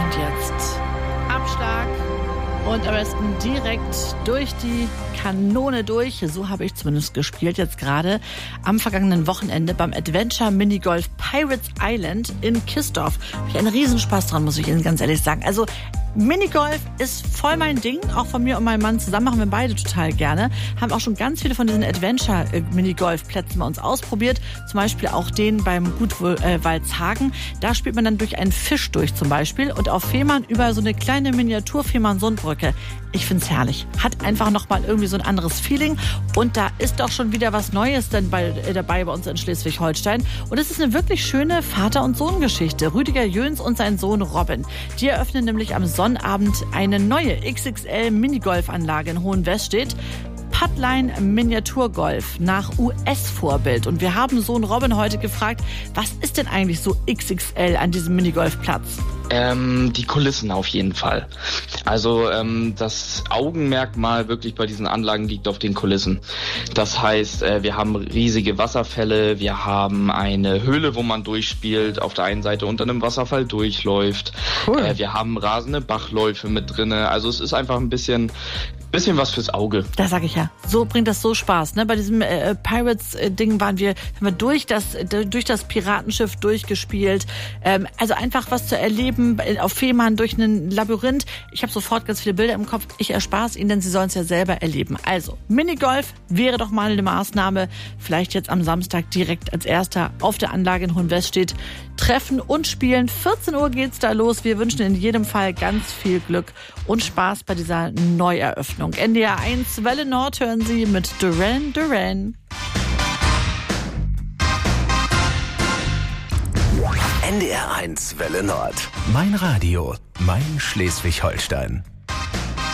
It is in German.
Und jetzt Abschlag und am besten direkt durch die Kanone durch. So habe ich zumindest gespielt jetzt gerade am vergangenen Wochenende beim Adventure Minigolf Pirates Island in Kistorf. Habe ich einen Riesenspaß dran, muss ich Ihnen ganz ehrlich sagen. Also Minigolf ist voll mein Ding, auch von mir und meinem Mann zusammen machen wir beide total gerne. Haben auch schon ganz viele von diesen Adventure-Minigolf-Plätzen bei uns ausprobiert. Zum Beispiel auch den beim Gutwaldshagen. Da spielt man dann durch einen Fisch durch zum Beispiel und auf Fehmarn über so eine kleine Miniatur-Fehmarn-Sundbrücke. Ich find's herrlich. Hat einfach nochmal irgendwie so ein anderes Feeling. Und da ist doch schon wieder was Neues dabei bei uns in Schleswig-Holstein. Und es ist eine wirklich schöne Vater- und Sohn-Geschichte. Rüdiger Jöns und sein Sohn Robin. Die eröffnen nämlich am Sonnabend eine neue XXL-Minigolfanlage in Hohenwestedt. Puttline Miniaturgolf nach US-Vorbild. Und wir haben Sohn Robin heute gefragt, was ist denn eigentlich so XXL an diesem Minigolfplatz? Die Kulissen auf jeden Fall. Also das Augenmerkmal wirklich bei diesen Anlagen liegt auf den Kulissen. Das heißt, wir haben riesige Wasserfälle, wir haben eine Höhle, wo man durchspielt, auf der einen Seite unter einem Wasserfall durchläuft. Cool. Wir haben rasende Bachläufe mit drinne. Also es ist einfach ein bisschen was fürs Auge. Das sag ich ja. So bringt das so Spaß. Ne? Bei diesem Pirates-Ding haben wir durch das Piratenschiff durchgespielt. Also einfach was zu erleben auf Fehmarn durch ein Labyrinth. Ich habe sofort ganz viele Bilder im Kopf. Ich erspare es Ihnen, denn Sie sollen es ja selber erleben. Also Minigolf wäre doch mal eine Maßnahme. Vielleicht jetzt am Samstag direkt als erster auf der Anlage in Hohenwestedt treffen und spielen. 14 Uhr geht's da los. Wir wünschen in jedem Fall ganz viel Glück und Spaß bei dieser Neueröffnung. NDR 1 Welle Nord hören Sie mit Duran Duran. NDR 1 Welle Nord. Mein Radio, mein Schleswig-Holstein.